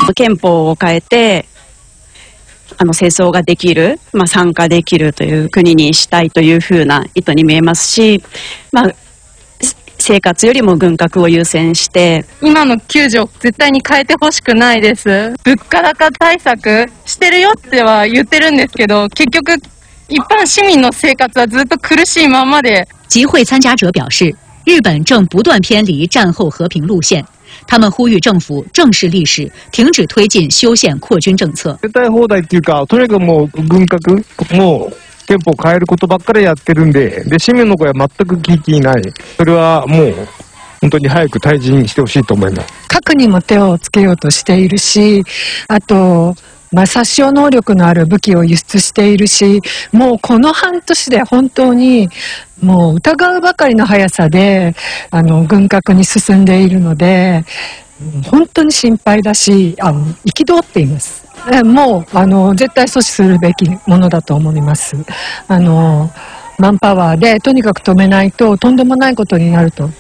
憲法を変えて清掃ができる、参加できるという国にしたいというふうな意図に見えますし、生活よりも軍拡を優先して今の救助を絶対に変えてほしくないです。物価高対策してるよっては言ってるんですけど、結局一般市民の生活はずっと苦しいままで。 集会参加者表示，日本正不断偏离战后和平路线。他们呼吁政府正视历史，停止推进修宪扩军政策。 絶対放題っていうか、とにかくもう軍拡もう憲法を変えることばっかりやってるんで、市民の声は全く聞いていない。それはもう本当に早く退陣してほしいと思います。 核にも手をつけようとしているし、あと殺傷能力のある武器を輸出しているし、もうこの半年で本当にもう疑うばかりの速さで軍拡に進んでいるので、本当に心配だし、憤っています。もう絶対阻止するべきものだと思います。マンパワーでとにかく止めないととんでもないことになると。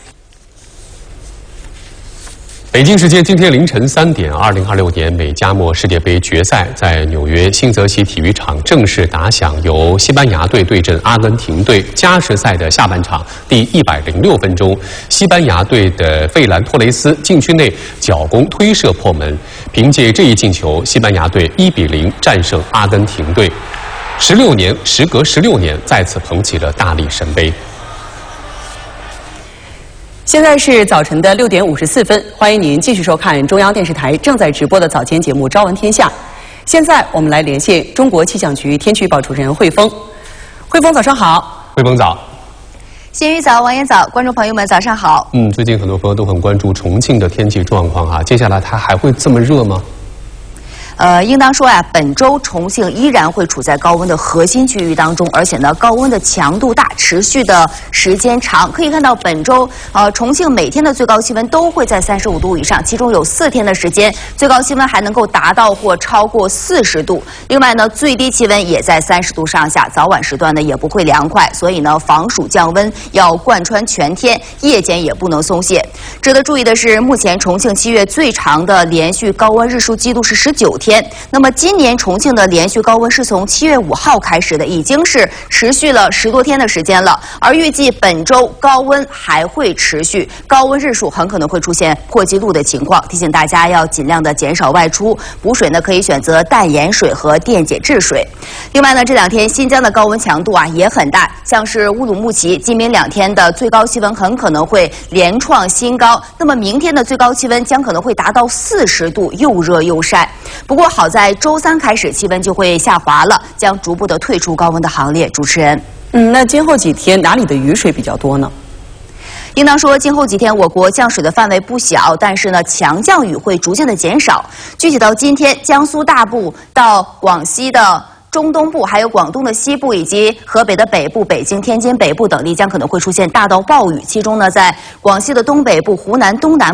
北京时间今天凌晨3点，2026年美加墨世界杯决赛在纽约新泽西体育场正式打响，由西班牙队对阵阿根廷队。加时赛的下半场第106分钟，西班牙队的费兰托雷斯禁区内角攻推射破门，凭借这一进球，西班牙队1比0战胜阿根廷队。时隔16年，再次捧起了大力神杯。 现在是早晨的6点54分，欢迎您继续收看中央电视台正在直播的早间节目《朝闻天下》。现在我们来连线中国气象局天气预报主持人汇丰。汇丰，早上好。 汇丰早。 新宇早，王岩早，观众朋友们早上好。 最近很多朋友都很关注重庆的天气状况啊，接下来它还会这么热吗？ 应当说呀，本周重庆依然会处在高温的核心区域当中，而且呢，高温的强度大，持续的时间长。可以看到，本周重庆每天的最高气温都会在35度以上，其中有4天的时间，最高气温还能够达到或超过40度。另外呢，最低气温也在30度上下，早晚时段呢也不会凉快，所以呢，防暑降温要贯穿全天，夜间也不能松懈。值得注意的是，目前重庆7月最长的连续高温日数记录是19天。那么今年重庆的连续高温是从7月5号开始的，已经是持续了10多天的时间了。而预计本周高温还会持续，高温日数很可能会出现破纪录的情况，提醒大家要尽量的减少外出，补水呢可以选择淡盐水和电解质水。另外呢，这2天新疆的高温强度也很大，像是乌鲁木齐、今明2天的最高气温很可能会连创新高。那么明天的最高气温将可能会达到40度，又热又晒。不过好在周3开始气温就会下滑了，将逐步的退出高温的行列。主持人， 那今后几天哪里的雨水比较多呢？ 应当说，今后几天我国降水的范围不小，但是呢，强降雨会逐渐的减少。具体到今天，江苏大部到广西的中东部，还有广东的西部以及河北的北部、北京、天津北部等地将可能会出现大到暴雨，其中呢，在广西的东北部、湖南东南